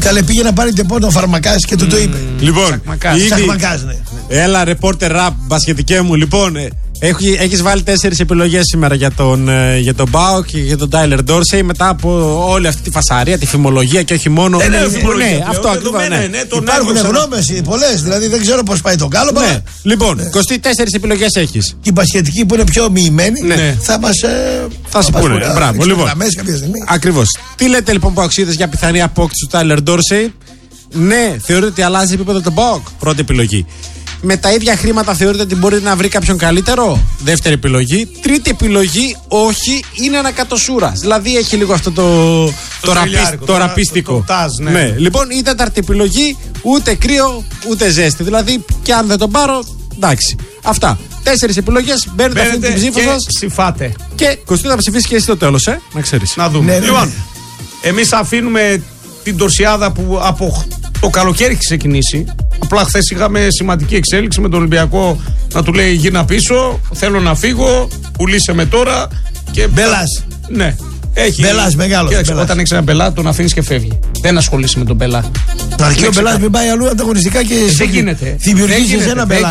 Καλέ, πήγε να πάρει τεπώνο φαρμακάς και του το είπε. Λοιπόν, Σαχμακάς, ναι. Έλα, ρεπόρτερ ραπ, μπασκετικέ μου. Λοιπόν, έχεις βάλει 4 επιλογές σήμερα για τον Μπάουκ και για τον Τάιλερ Ντόρσεϊ μετά από όλη αυτή τη φασαρία, τη φημολογία και όχι μόνο. Ναι, αυτό ακριβώς. Υπάρχουν γνώμες πολλές, δηλαδή δεν ξέρω πώς πάει το κάλωμα. Ναι. Λοιπόν, Κωστή, 4 επιλογές έχεις. Και οι μπασκετικοί που είναι πιο μοιημένοι θα μας. Θα σου πούνε. Μπράβο, λοιπόν. Ακριβώς. Τι λέτε λοιπόν Παοξίδες για πιθανή απόκτηση του Τάιλερ Ντόρσεϊ? Ναι, θεωρείτε ότι αλλάζει επίπεδο τον Μπάουκ? Πρώτη επιλογή. Με τα ίδια χρήματα θεωρείτε ότι μπορεί να βρει κάποιον καλύτερο? Δεύτερη επιλογή. Τρίτη επιλογή, όχι, είναι ανακατοσούρας. Δηλαδή έχει λίγο αυτό το ραπίστικο. Ναι. Λοιπόν, η τέταρτη επιλογή, ούτε κρύο ούτε ζέστη. Δηλαδή, και αν δεν τον πάρω, εντάξει. Αυτά. 4 επιλογές, μπαίνετε αυτή την ψήφο σας. Ψηφάτε. Και Κωστή, θα ψηφίσει και εσύ το τέλος, να ξέρεις. Να δούμε. Λοιπόν, εμείς αφήνουμε την τορσιάδα που από το καλοκαίρι έχει ξεκινήσει. Απλά χθες είχαμε σημαντική εξέλιξη με τον Ολυμπιακό να του λέει γίνα πίσω, θέλω να φύγω, πουλήσε με τώρα. Μπελάς. Ναι. Μπελάς μεγάλο. Όταν έχεις ένα μπελά, τον αφήνεις και φεύγει. Δεν ασχολείσαι με τον μπελά. Αρκεί ο μπελάς μην πάει αλλού ανταγωνιστικά και δεν γίνεται. Δημιουργήσεις ένα μπελά.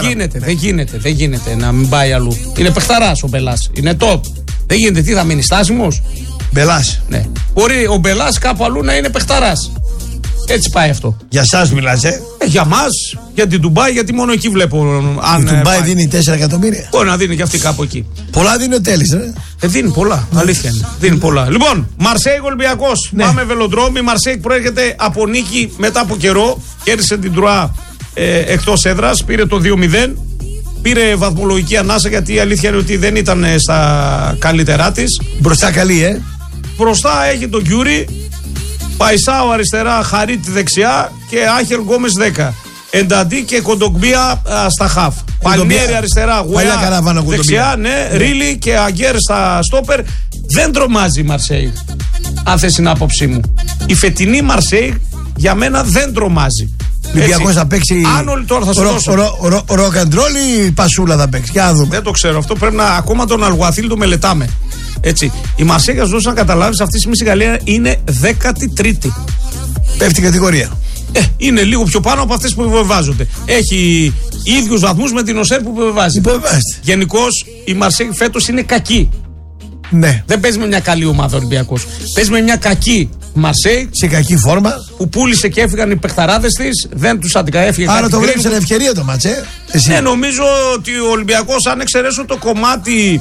Δεν γίνεται να μην πάει αλλού. Είναι παιχταράς ο μπελάς. Είναι top. Δεν γίνεται. Τι θα μείνει στάσιμος? Μπελάς. Ναι. Μπορεί ο μπελάς κάπου αλλού να είναι παιχταράς. Έτσι πάει αυτό. Για σας μιλάς, για μας, για την Ντουμπάι, γιατί μόνο εκεί βλέπω. Η Ντουμπάι δίνει 4 εκατομμύρια. Μπορεί να δίνει και αυτή κάπου εκεί. Πολλά δίνει ο Τέλης, δίνει πολλά. Αλήθεια είναι. Δίνει πολλά. Λοιπόν, Μαρσέιγ Ολυμπιακός. Ναι. Πάμε Βελοντρόμι. Μαρσέιγ προέρχεται από νίκη μετά από καιρό. Κέρδισε την Τρουά εκτός έδρας. Πήρε το 2-0. Πήρε βαθμολογική ανάσα γιατί η αλήθεια είναι ότι δεν ήταν στα καλύτερά της. Μπροστά καλή, Μπροστά έχει τον Γκιούρι. Παϊσάου αριστερά, Χαρίτη δεξιά και Άχερ Γκόμες 10. Ενταντί και Κοντογκμπία στα χαφ. Παλιέρη αριστερά, Γουέα δεξιά, ναι, Ρίλι και Αγκέρ στα στόπερ. Δεν τρομάζει η Μαρσέιγ, αν θες την άποψή μου. Η φετινή Μαρσέιγ για μένα δεν τρομάζει. Ολυμπιακός θα παίξει. Αν όλοι τώρα θα σου δώσω. Ροκαντρόλ ή Πασούλα θα παίξει? Δεν το ξέρω. Αυτό πρέπει να. Ακόμα τον Αλγουαθίλ το μελετάμε. Έτσι. Η Μαρσέιγ, θα σου δώσω να καταλάβεις, αυτή τη στιγμή στη Γαλλία είναι 13η. Πέφτει κατηγορία. Είναι λίγο πιο πάνω από αυτές που υποβιβάζονται. Έχει ίδιους βαθμούς με την Οσέρ που υποβιβάζει. Γενικώς η Μαρσέιγ φέτος είναι κακή. Ναι. Δεν παίζει με μια καλή ομάδα ο Ολυμπιακός. Παίζει με μια κακή Μαρσέιγ. Σε κακή φόρμα. Που πούλησε και έφυγαν οι παιχταράδες της. Δεν τους αντικαέφυγε. Άρα το βλέπεις σαν ευκαιρία το μάτσε. Νομίζω ότι ο Ολυμπιακός, αν εξαιρέσω το κομμάτι.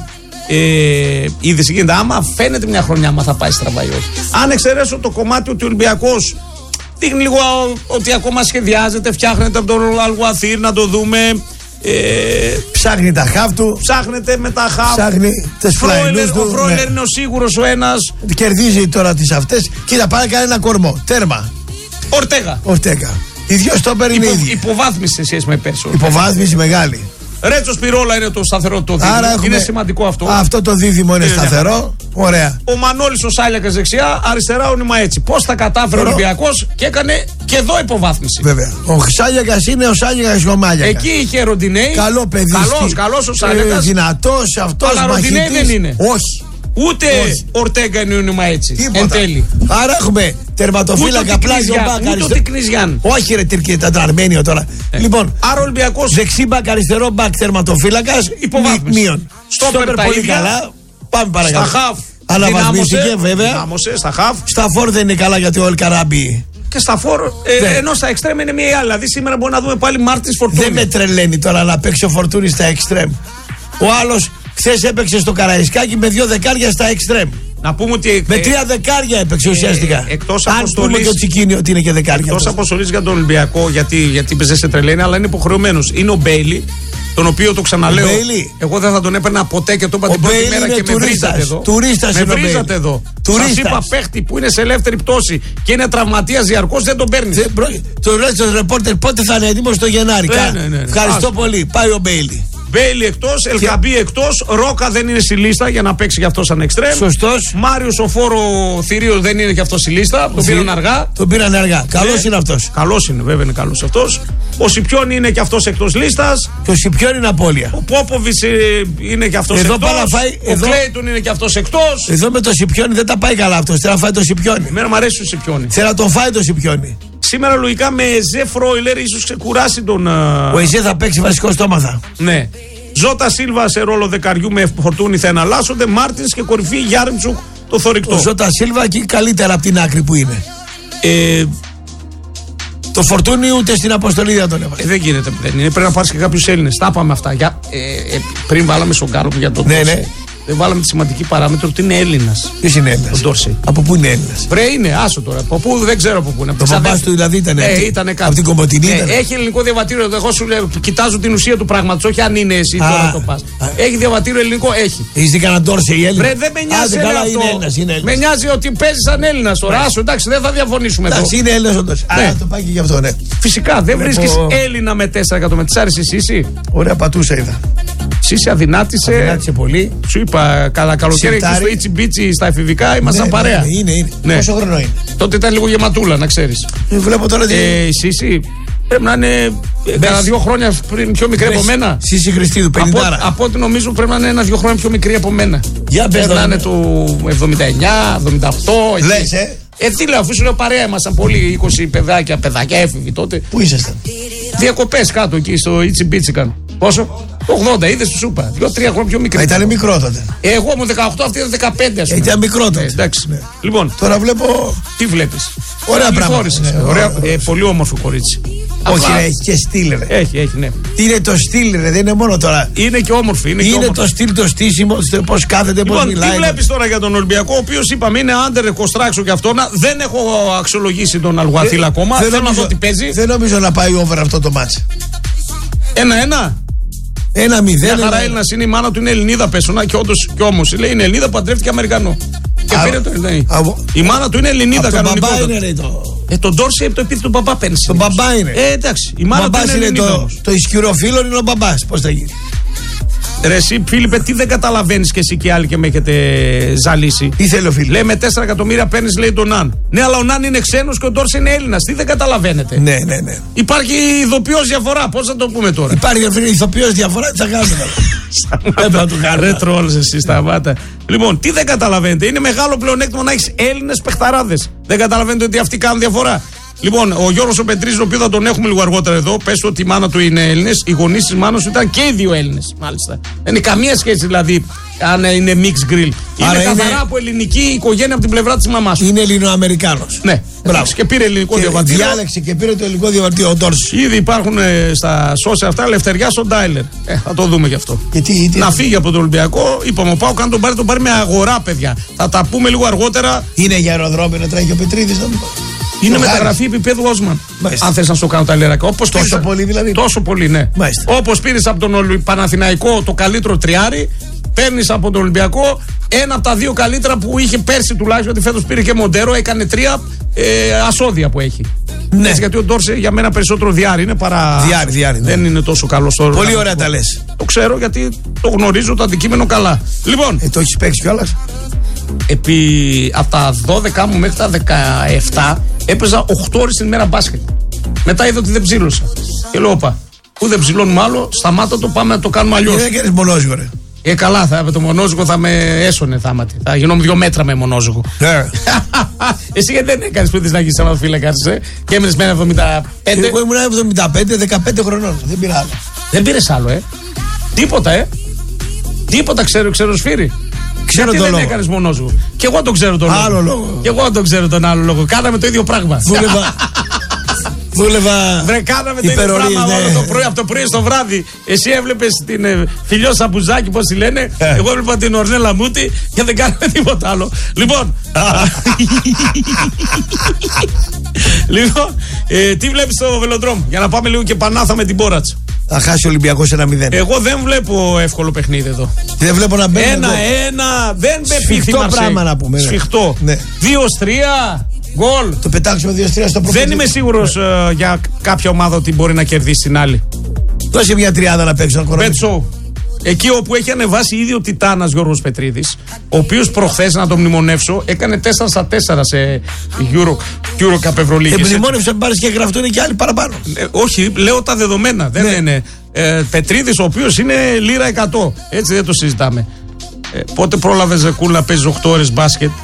Ήδη γίνεται. Άμα φαίνεται μια χρονιά, άμα θα πάει στραβά ή όχι. Αν εξαιρέσω το κομμάτι ότι ο Ολυμπιακός δείχνει λίγο ότι ακόμα σχεδιάζεται, φτιάχνεται από τον Αλγουαθίρ, να το δούμε. Ψάχνει τα χαφ του. Ψάχνεται με τα χαφ. Ψάχνει τις φλαϊνούς του. Ο Φρόιλερ είναι ο σίγουρος ο ένας. Κερδίζει τώρα τις αυτές. Κοίτα, πάει κάνει ένα κορμό. Τέρμα. Ορτέγα. Οι δυο στόπερ είναι ίδιοι. Υποβάθμιση σε σχέση με πέρσι. Υποβάθμιση μεγάλη. Ρέτσος Πυρόλα είναι το σταθερό το δίδυμο. Είναι σημαντικό αυτό. Αυτό το δίδυμο είναι σταθερό. Ωραία. Ο Μανώλης ο Σάλιακας δεξιά, αριστερά ο Νιμαέτσι. Πώς τα κατάφερε ο Ολυμπιακός και έκανε και εδώ υποβάθμιση. Βέβαια. Ο Σάλιακας είναι ο Σάλιακας Γομάλιακας. Εκεί είχε Ροντινέι. Καλό παιδί. Καλός ο Σάλιακας. Δυνατός αυτός. Αλλά Ροντινέι δεν είναι. Όχι. Ούτε Ορτέγκα είναι ο Νιμαέτσι. Εν τέλει. Άρα έχουμε τερματοφύλακα πλάγιο μπακ. Ούτε Τικνιζιάν. Όχι, ρε Τυρκή, τα Αρμένιο τώρα. Λοιπόν, άρα ο Ολυμπιακός. Δεξί μπακ, αριστερό μπακ, τερματοφύλακας. Υποβάθμιση. Στόπερ πολύ καλά. Πάμε παρακάτω. Στα χαφ. Αναβαθμίστηκε βέβαια. Στα χαφ. Στα φόρ δεν είναι καλά γιατί ο Ελκαράμπι. Και στα φόρ, ενώ στα εξτρέμ είναι μία ή άλλη. Δηλαδή σήμερα μπορεί να δούμε πάλι Μάρτις Φορτούνη. Δεν με τρελαίνει τώρα να παίξει ο Φορτούνη στα εξτρέμ. Ο άλλος χθες έπαιξε στο Καραϊσκάκι με 2 δεκάρια στα εξτρέμ. Να πούμε ότι. Με 3 δεκάρια έπαιξε ουσιαστικά. Εκτός αν πούμε και ο Τσικίνη ότι είναι και δεκάρια. Εκτός αποστολής για τον Ολυμπιακό, γιατί παίζει σε τρελαίνει, αλλά είναι υποχρεωμένος. Είναι ο Μπέιλι, τον οποίο το ξαναλέω. Εγώ δεν θα τον έπαιρνα ποτέ και το είπα την πρώτη μέρα και με βρίζατε εδώ. Τουρίστας είναι. Με βρίζατε εδώ. Σας είπα παίχτη που είναι σε ελεύθερη πτώση και είναι τραυματίας διαρκώς, δεν τον παίρνει. Το λέει στο ρεπόρτερ πότε θα είναι έτοιμος το Γενάρη. Ευχαριστώ πολύ. Πάει ο Μπέιλι. Μπέιλι εκτός, Ελκαμπή εκτός, Ρόκα δεν είναι στη λίστα για να παίξει γι' αυτό σαν εξτρέμ. Σωστός. Μάριος ο Φόρο Θηρίο δεν είναι γι' αυτό στη λίστα. Τον πήραν αργά. Τον πήραν αργά. Καλός είναι αυτός. Καλός είναι, βέβαια είναι καλός αυτός. Ο Σιπιόνι είναι κι αυτός εκτός λίστας. Και ο Σιπιόνι είναι απώλεια. Ο Πόποβιτς είναι κι αυτός εκτός. Ο Κλέιτον είναι κι αυτός εκτός. Εδώ με το Σιπιόνι δεν τα πάει καλά αυτός. Θέλει να φάει το Σιπιόνι. Εμένα μου αρέσει ο Σιπιόνι. Θέλει να τον φάει το Σιπιόνι. σήμερα λογικά με Εζέ Φρόιλερ ίσως ξεκουράσει τον. Ο Εζέ θα παίξει βασικό στόμαθα. Ναι. Ζώτα Σίλβα σε ρόλο δεκαριού με Φορτούνη θα εναλλάσσονται. Μάρτινς και κορυφή Γιάρεμτσουκ το θωρηκτό. Ο Ζώτα Σίλβα εκεί καλύτερα από την άκρη που είναι. Το Φορτούνι ούτε στην αποστολή δεν τον έβαλε. Δεν γίνεται, δεν είναι. Πρέπει να πάρει και κάποιους Έλληνες. Τα είπαμε αυτά. Πριν βάλαμε στον Κάρο για τον Ντόρσεϊ. Ναι. Δεν βάλαμε τη σημαντική παράμετρο ότι είναι Έλληνας. Ποιος είναι Έλληνας? Ο Ντόρσεϊ. Από πού είναι Έλληνας? Βρε είναι, άσο τώρα. Από πού δεν ξέρω από πού είναι. Το μπαμπάς του δηλαδή ήταν. Ήταν κάπου. Από την Κομποτηνή ήταν. Έχει ελληνικό διαβατήριο. Εγώ σου λέω, κοιτάζω την ουσία του πράγματος. Όχι αν είναι εσύ τώρα το πας. Έχει διαβατήριο ελληνικό, έχει. Έχεις δει κανένα Ντόρσεϊ Έλληνα? Βρε δεν με νοιάζει αυτό. Με νοιάζει ότι παίζει σαν Έλληνας τώρα. Άσο, εντάξει, δεν θα διαφωνήσουμε εδώ. Εντάξει, είναι Έλληνας ο Ντόρσεϊ. Το πάει και γι' αυτό, ναι. Φυσικά δεν βρίσκεις Έλληνα με 4 εκατομμύρια. Της άρεσε εσύ? Ωραία πατούσα είδα. Σύση αδυνάτησε πολύ. Σου είπα καλά καλοκαίρι εκεί στο Ιτσι Μπίτσι στα εφηβικά ήμασταν παρέα. Είναι. Πόσο χρόνο είναι? Τότε ήταν λίγο γεματούλα, να ξέρεις. Βλέπω τώρα. Σύση πρέπει να είναι κανένα 2 χρόνια πριν πιο μικρή από μένα. Σύση Χριστίδου, 50. Από ό,τι νομίζω πρέπει να είναι 1-2 χρόνια πιο μικρή από μένα. Για πες να είναι του 79, 78. Λες, τι λέω, αφού σου λέω παρέα ήμασταν πολύ 20 παιδάκια έφηβοι τότε. Πού ήσασταν? Διακοπές κάτω εκεί στο Ιτσι Μπίτσι. Πόσο? 80, είδες σου είπα. 2-3 χρόνια πιο μικρή. Ήταν μικρό τότε. Εγώ ήμουν 18, αυτή ήταν 15, ας πούμε. Ήταν μικρό τότε. Εντάξει. Ναι. Λοιπόν, τώρα βλέπω. Τι βλέπεις? Ωραία πράγματα. Ναι, πολύ όμορφο κορίτσι. Όχι, έχει και στυλ, ρε. Έχει, ναι. Τι είναι το στυλ, ρε, δεν είναι μόνο τώρα. Είναι και όμορφη. Είναι το στυλ, το στήσιμο, πώς κάθεται, πώς μιλάει. Τι βλέπεις τώρα για τον Ολυμπιακό, ο οποίος είπαμε είναι under construction και αυτό. Δεν έχω αξιολογήσει τον Αλγουαθίλ ακόμα. Θέλω να δω τι παίζει. Δεν νομίζω να πάει over αυτό το μάτς. 1-1. 1-0. Μια χαρά Έλληνας είναι, η μάνα του είναι Ελληνίδα πέσωνα και όντως κι όμως λέει είναι Ελληνίδα, παντρεύτηκε Αμερικανό. Και πήρε το η μάνα του είναι Ελληνίδα κανονικότατα. Το μπαμπά είναι τον Ντόρσεϊ από το επίθετο του μπαμπά παίρνει. Τον μπαμπά είναι. Εντάξει. Η μάνα του είναι Ελληνίδα. Το ισχυρό φίλο είναι ο μπαμπάς. Πώς θα γίνει? Ρε εσύ Φίλιππε, τι δεν καταλαβαίνεις και εσύ και οι άλλοι και με έχετε ζαλίσει? Τι θέλει ο Φίλιππ? Λέει με 4 εκατομμύρια παίρνεις, λέει τον Ναν. Ναι, αλλά ο Ναν είναι ξένος και ο Ντόρσεϊ είναι Έλληνας. Τι δεν καταλαβαίνετε? Ναι. Υπάρχει ηθοποιός διαφορά. Πώς θα το πούμε τώρα? Υπάρχει ηθοποιός διαφορά, τι θα κάνουμε τώρα? Δεν θα το κάνουμε. Ρε τρόλς εσύ, σταμάτα. Λοιπόν, τι δεν καταλαβαίνετε? Είναι μεγάλο πλεονέκτημα να έχεις Έλληνες παιχταράδες. Δεν καταλαβαίνετε ότι αυτοί κάνουν διαφορά? Λοιπόν, ο Γιώργος ο Πετρίζης, ο οποίος θα τον έχουμε λίγο αργότερα εδώ, πες ότι η μάνα του είναι Έλληνες, οι γονείς της μάνας του ήταν και οι δύο Έλληνες, μάλιστα. Δεν είναι καμία σχέση δηλαδή αν είναι mixed grill. Είναι καθαρά από ελληνική οικογένεια από την πλευρά της μαμάς του. Είναι Ελληνοαμερικάνος. Ναι, μπράβο. Και πήρε ελληνικό διαβατήριο. Διάλεξε και πήρε το ελληνικό διαβατήριο ο Ντόρσεϊ. Ήδη υπάρχουν στα social αυτά ελευθεριά στον Τάιλερ. Θα το δούμε γι' αυτό. Να φύγει από τον Ολυμπιακό, είπαμε ο Πάουκ, αν τον πάρει με αγορά, παιδιά. Θα τα πούμε λίγο αργότερα. Είναι για αεροδρόμιο να τρέχει ο Πετρίδης, να μου. Είναι μεταγραφή επίπεδου Όσμαν. Αν θες να σου κάνω τα λερακά. Τόσο πολύ δηλαδή. Τόσο πολύ, ναι. Όπως πήρες από τον Παναθηναϊκό το καλύτερο τριάρι, παίρνεις από τον Ολυμπιακό ένα από τα 2 καλύτερα που είχε πέρσι τουλάχιστον. Γιατί φέτος πήρε και Μοντέρο, έκανε 3 ασώδια που έχει. Ναι. Έτσι, γιατί ο Ντόρσεϊ για μένα περισσότερο διάρι είναι παρά. Διάρι, ναι. Δεν είναι τόσο καλό τώρα. Πολύ ωραία τα λες. Το ξέρω γιατί το γνωρίζω το αντικείμενο καλά. Λοιπόν. Το έχεις παίξει κιόλας. Από τα 12 μου μέχρι τα 17 έπαιζα 8 ώρες την ημέρα μπάσκετ. Μετά είδα ότι δεν ψήλωσα. Και λέω, όπα, πού δεν ψηλώνουμε άλλο, σταμάτα το, πάμε να το κάνουμε αλλιώς. Δεν έκανες μονόζυγο, ρε. Καλά, με το μονόζυγο θα με έσωνε θάματι. Θα γινόμουν 2 μέτρα με μονόζυγο. Εσύ γιατί δεν έκανες πριν να γίνεις τερματοφύλακας και έμεινες με 75. Εγώ ήμουν 75, 15 χρονών. Δεν πήρα άλλο. Δεν πήρες άλλο, Τίποτα, Τίποτα ξέρω Σφύρι. Ξέρω γιατί τον δεν λόγο. Έκανες μονόζυγο. Και εγώ τον ξέρω τον άλλο λόγο. Και εγώ τον ξέρω τον άλλο λόγο. Κάναμε το ίδιο πράγμα. Δούλευα. Βρε, κάναμε το ίδιο πράγμα όλο το πρωί, από το πρωί στο βράδυ. Εσύ έβλεπες την Φιλιό Σαμπουζάκη, πώς τη λένε. Εγώ έβλεπα την Ορνέλα Μούτη και δεν κάναμε τίποτα άλλο. Λοιπόν. Λοιπόν, τι βλέπεις στο Βελοντρόμ? Για να πάμε λίγο και Πανάθα με την Πόρατς. Θα χάσει ο Ολυμπιακός 1-0. Εγώ δεν βλέπω εύκολο παιχνίδι εδώ. Δεν βλέπω να μπαίνει. 1-1. Δεν σφιχτό πράγμα να πούμε. Σφιχτό. 2-3. Γκολ. Το πετάξουμε 2-3 στο πρώτο. Δεν είμαι σίγουρος για κάποια ομάδα ότι μπορεί να κερδίσει την άλλη. Δώσε μια τριάδα να παίξει ένα κορόιδο. Μπέτσο. Εκεί όπου έχει ανεβάσει ήδη ο Τιτάνας Γιώργος Πετρίδης, ο οποίος προχθές, να τον μνημονεύσω, έκανε 4-4 σε Eurocup Ευρωλίγης. Μνημόνευσε να πάρεις και γραφτούν και άλλοι παραπάνω. Όχι, λέω τα δεδομένα. Δεν είναι. Πετρίδης, ο οποίος είναι λίρα 100. Έτσι δεν το συζητάμε. Πότε πρόλαβες Ζεκούλ να παίζεις 8 ώρες μπάσκετ?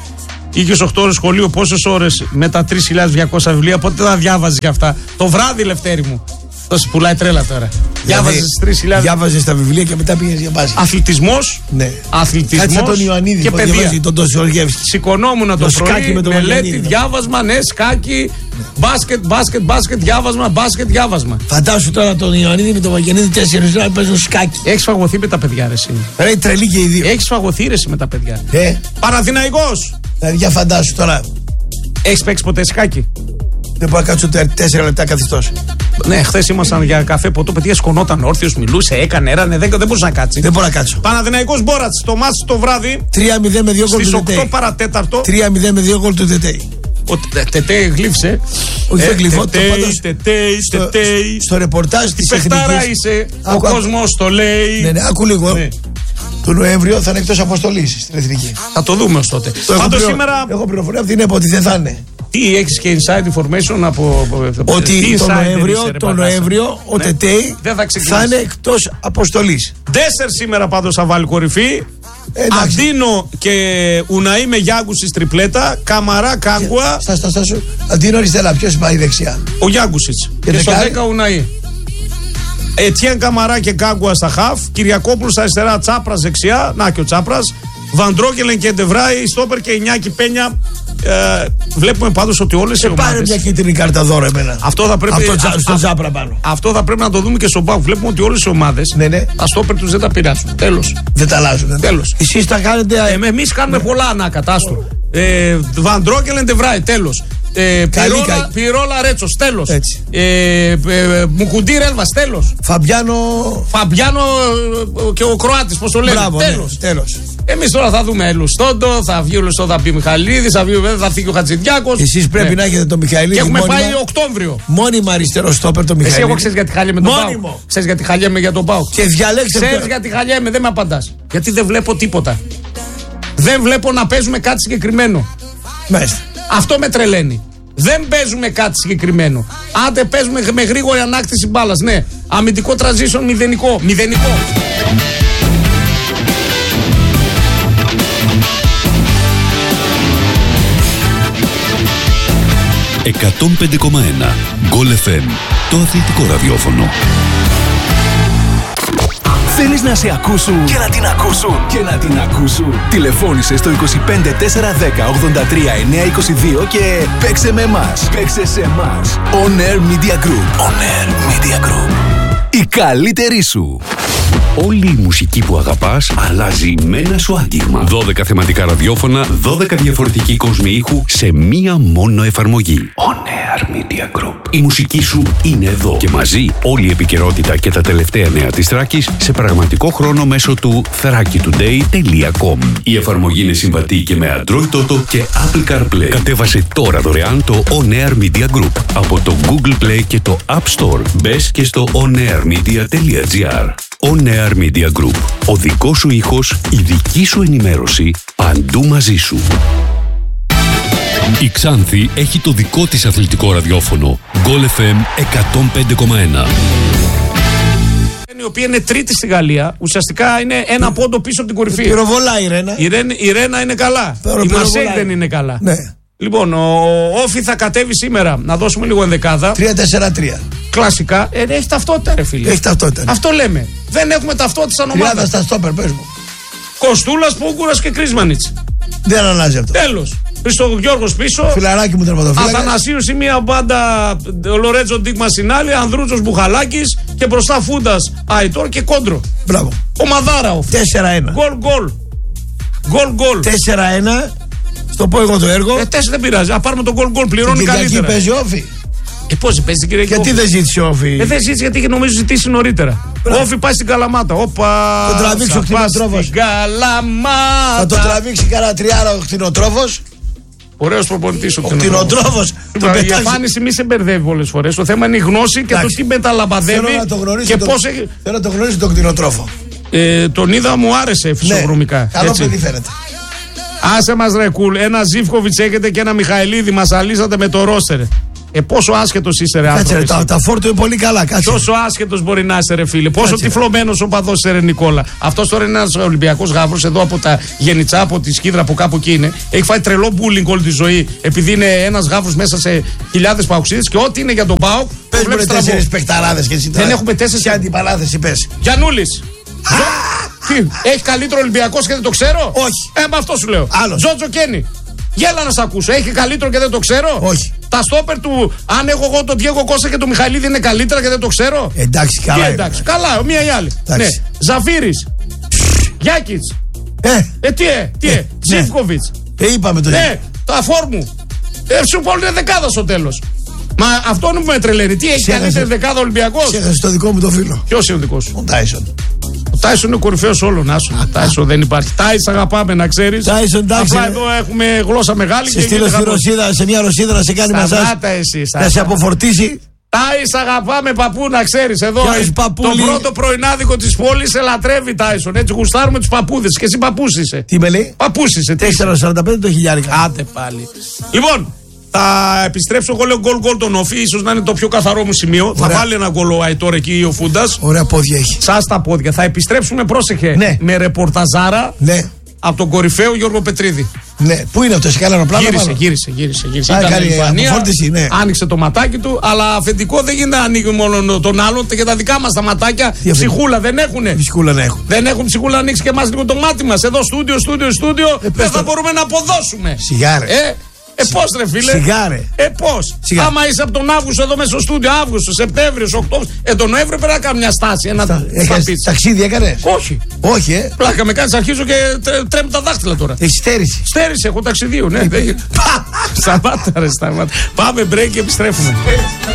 Είχες 8 ώρες σχολείο, πόσες ώρες με τα 3.200 βιβλία, πότε θα διάβαζες για αυτά? Το βράδυ, Λευτέρη μου. Τόσο πουλάει τρέλα τώρα. Διάβαζες 3.000. Διάβαζες τα βιβλία και μετά πήγες για μπάσκετ. Αθλητισμός. Ναι. Αθλητισμός. Κάτσε τον Ιωαννίδη και παιδεία. Τον Ντοστογεύσκη. Σηκωνόμουν το πρωί, μελέτη, διάβασμα, ναι, σκάκι, μπάσκετ, διάβασμα. Φαντάσου τώρα τον Ιωαννίδη με τον Βαγγενίδη 4 ώρες να παίζουν σκάκι. Έχεις φαγωθεί με τα παιδιά, ρε εσύ? Ρε τρελή και οι δύο. Έχεις φαγωθεί, ρε εσύ, με τα παιδιά. Παναθηναϊκός. Δηλαδή για φαντάσου τώρα. Έχεις παίξει ποτέ σκάκι? Δεν μπορώ να κάτσω 4 λεπτά καθιστός. Ναι, χθες ήμασταν για καφέ ποτό, παιδιά σκονόταν όρθιος, μιλούσε, έκανε, έρανε, δεν μπορούσε να κάτσει. Δεν μπορώ να κάτσω. Παναθηναϊκός Μπόρατς, το μάτς το βράδυ. 3-0 με 2 γκολ του Τετέι. Στις 8 παρατέταρτο. 3-0 με 2 γκολ του Τετέι. Ο Τετέι γλύφσε. Όχι, δεν γλυφώ. Τετέι. Στο ρεπορτάζ της Εθνικής. Τι παιχτάρα είσαι, ο κόσμος το λέει. Ναι, άκου λίγο. Το Νοέμβριο θα είναι εκτός αποστολής στην Εθνική. Θα το δούμε ως τότε. Πάντως σήμερα. Έχω πληροφορία από την ΕΠΟ ότι δεν θα είναι. Τι έχεις και inside information από. Ότι το Νοέμβριο ο Τετέι θα είναι εκτός αποστολής. 4 σήμερα πάντως θα βάλει κορυφή. Αντίνο και Ουναή με Γιάγκουσης τριπλέτα. Καμαρά, Κάγκουα. Στάσου. Αντίνο αριστερά, ποιος πάει δεξιά? Ο Γιάγκουσης. Και στο 10 Ουναή. Ετιέν Καμαρά και Κάγκουα στα χαφ. Κυριακόπουλος στα αριστερά, Τσάπρας δεξιά. Να και ο Τσάπρας. Βαντρόκελεν και Ντεβράη, Στόπερ και Ινιάκη Πένια. Βλέπουμε πάντως ότι όλες οι ομάδες. Πάρε μια κίτρινη κάρτα δώρο εμένα. Αυτό θα πρέπει. Στο Τσάπρα πάνω. Αυτό θα πρέπει να το δούμε και στον Πάοκ. Βλέπουμε ότι όλες οι ομάδες. Ναι. Τα Στόπερ τους δεν τα πειράζουν. Τέλος. Δεν τα αλλάζουν. Τέλος. Εσείς τα κάνετε. Εμείς κάνουμε πολλά ανακατάστου. Βαντρόκελεν Ντεβράη, τέλος. Πυρόλα Ρέτσος, τέλος. Μουκουντή Ρέλβας, τέλος. Φαμπιάνο και ο Κροάτης, πώς το λένε. Τέλος. Εμείς τώρα θα δούμε Ελουστόντο, θα βγει ο Ελουστόντο, θα πει Μιχαλίδης, θα φύγει ο Χατζηδιάκος. Εσείς πρέπει να έχετε το Μιχαλίδη. Και έχουμε πάει Οκτώβριο. Μόνιμα αριστερό στόπερ το Μιχαλίδη. Εσύ εγώ ξέρεις γιατί χαλιέμαι τον Πάοκ. Ξέρεις γιατί χαλιέμαι για τον Πάοκ. Και διαλέξτε. Ξέρεις γιατί χαλιέμαι, δεν με απαντάς. Γιατί δεν βλέπω τίποτα. Δεν βλέπω να παίζουμε κάτι συγκεκριμένο. Μάλιστα. Αυτό με τρελαίνει. Δεν παίζουμε κάτι συγκεκριμένο. Άντε παίζουμε με γρήγορη ανάκτηση μπάλας. Ναι. Αμυντικό transition μηδενικό. 105,1 Γκολ FM. Το αθλητικό ραδιόφωνο. Θέλεις να σε ακούσουν και να την ακούσουν και να την ακούσουν? Τηλεφώνησε στο 25 410 83 922 και παίξε με εμάς. Παίξε σε εμάς. On Air Media Group. On Air Media Group. Η καλύτερη σου. Όλη η μουσική που αγαπάς αλλάζει με ένα σου άγγιγμα. 12 θεματικά ραδιόφωνα, 12 διαφορετικοί κόσμοι ήχου σε μία μόνο εφαρμογή. On Air Media Group. Η μουσική σου είναι εδώ και μαζί όλη η επικαιρότητα και τα τελευταία νέα της Θράκης σε πραγματικό χρόνο μέσω του thrakitoday.com. Η εφαρμογή είναι συμβατή και με Android Auto και Apple CarPlay. Κατέβασε τώρα δωρεάν το On Air Media Group από το Google Play και το App Store. Μπες και στο onairmedia.gr. On Air Media Group. Ο δικός σου ήχος, η δική σου ενημέρωση, παντού μαζί σου. Η Ξάνθη έχει το δικό της αθλητικό ραδιόφωνο. Γκολ FM 105,1. Η οποία είναι τρίτη στη Γαλλία, ουσιαστικά είναι ένα πόντο πίσω από την κορυφή. Πυροβολά η Ρένα. Η Ρένα είναι καλά. Η Μαρσέη δεν είναι καλά. Ναι. Λοιπόν, ο Όφι θα κατέβει σήμερα. Να δώσουμε λίγο ενδεκάδα. 3-4-3. Κλασικά. Έχει ταυτότητα, ρε φίλε. Έχει ταυτότητα. Αυτό λέμε. Δεν έχουμε ταυτότητα σαν ομάδα. Τριάδα στα στόπερ, πες μου. Κοστούλας, Πούγκουρας και Κρίσμανιτς. Δεν αλλάζει αυτό. Τέλος. Χριστογιώργος πίσω. Φιλαράκι μου τερματοφύλακα. Αθανασίους η μία μπάντα. Λορέτζο Ντίγμα στην άλλη. Ανδρούτσος Μπουχαλάκης. Και μπροστά Φούντας Αϊτόρ και Κόντρο. Μπράβο. Ο Μαδάρα. 4-1. Γκολ. 4-1. Στο πω εγώ το έργο. 4 δεν πειράζει. Α, πάρουμε τον γκολ. Πληρώνει καλύτερα. Εκεί παίζει Όφι. Πώς παίζει, κύριε? Γιατί δεν ζήτησε ο Όφι? Δεν ζήτησε γιατί είχε νομίζω ζητήσει νωρίτερα. Ο Όφι πάει στην Καλαμάτα. Όπα. Τον τραβήξει ο κτηνοτρόφος. Καλαμάτα. Θα τον τραβήξει κανένα τριάρα ο κτηνοτρόφος. Ωραίος προπονητής ο κτηνοτρόφος. Η εμφάνιση μη σε μπερδεύει πολλές φορές. Το θέμα είναι η γνώση και το τι μεταλαμπαδεύει. Θέλω να το γνωρίσει τον κτηνοτρόφο. Τον είδα, μου άρεσε φυσιογνωμικά. Καλό παιδί φαίνεται. Άσε μας ρε κουλ. Ένα Ζίβκοβιτς έχετε και ένα Μιχαηλίδη. Μας αλύσατε με το ρόστερ. Πόσο άσχετος είσαι, ρε άνθρωπο. Κάτσε, τα φόρτο είναι πολύ καλά. Κάτσε. Τόσο άσχετος μπορεί να είσαι, ρε φίλε. Πόσο τυφλωμένος ο παδός είσαι, ρε Νικόλα. Αυτός τώρα είναι ένας Ολυμπιακός γάβρος εδώ από τα Γενιτσά, από τη Σκίδρα, από κάπου εκεί είναι. Έχει φάει τρελό μπούλινγκ όλη τη ζωή, επειδή είναι ένας γάβρος μέσα σε χιλιάδες παοξίδες και ό,τι είναι για τον ΠΑΟΚ. Πες μου 4 παιχταράδες και εσύ. Δεν έχουμε 4 και αντιπαλάδες, είπες. Γιαννούλης. Έχει καλύτερο Ολυμπιακός και δεν το ξέρω. Όχι. Με αυτό σου λέω. Τζότζο Κένι. Γέλα να σ' ακούσω. Έχει καλύτερο και δεν το ξέρω. Όχι. Τα στόπερ του, αν έχω εγώ τον Διέγκο Κώστα και τον Μιχαηλίδη, είναι καλύτερα και δεν το ξέρω. Εντάξει, καλά. Εντάξει, καλά, μία ή άλλη. Ναι. Ζαφύρης. Γιάκιτς. Τι Ζίβκοβιτς. Είπαμε το τα φόρμου. Σου πολύ είναι δεκάδα στο τέλος. Μα αυτό είναι που με τρελαίνει. Τι έχει καλύτερη δεκάδα Ολυμπιακός. Ξέχασε το δικό μου το φίλο. Ποιος είναι ο δικός σου? Ο Τάισον. Ο Τάισον είναι ο κορυφαίος όλων. Ο Τάισον δεν υπάρχει. Τάισον αγαπάμε, να ξέρεις. Απλά εδώ έχουμε γλώσσα μεγάλη. Σε στείλω στη Ρωσίδα, σε μια Ρωσίδα να σε κάνει μασάζ. Να σε αποφορτήσει. Τάισον αγαπάμε, παππού, να ξέρεις. Εδώ το πρώτο πρωινάδικο της πόλης σε λατρεύει Τάισον. Έτσι γουστάρουμε τους παππούδες. Και εσύ παππούς είσαι. Τι με λέει? Παππούς είσαι. 4,45 το χιλιάρικα. Άντε πάλι. Λοιπόν. Θα επιστρέψω, εγώ λέω γκολ τον Όφη, ίσως να είναι το πιο καθαρό μου σημείο. Ωραία. Θα βάλει ένα γκολ ο Αϊτόρ εκεί ο Φούντας. Ωραία πόδια έχει. Σας τα πόδια. Θα επιστρέψουμε, πρόσεχε, ναι. με ρεπορταζάρα από τον κορυφαίο Γιώργο Πετρίδη. Ναι, πού είναι αυτό, σε κανένα πλάνο? Γύρισε. Ήταν Ισπανία, ναι. Άνοιξε το ματάκι του, αλλά αφεντικό δεν γίνεται να ανοίγει μόνο τον άλλον και τα δικά μας τα ματάκια. Ψυχούλα δεν έχουνε. Ψυχούλα να έχουν. Δεν έχουν ψυχούλα να ανοίξει και εμάς λίγο το μάτι μας. Εδώ στούντιο, δεν θα μπορούμε να αποδώσουμε. Σιγάρε. Πώς ρε φίλε. Σιγάρε. Πώς. Άμα είσαι από τον Αύγουστο εδώ μέσα στο στούντιο, Αύγουστο, Σεπτέμβριο, Οκτώβριο, τον Νοέμβριο πρέπει να κάνω μια στάση. Ταξίδι έκανες? Όχι. Πλάκα με κάνεις, αρχίζω και τρέμουν τα δάχτυλα τώρα. Έχει στέρηση? Στέρηση, έχω ταξιδίου, ναι. Σταμάτα. Πάμε break και επιστρέφουμε.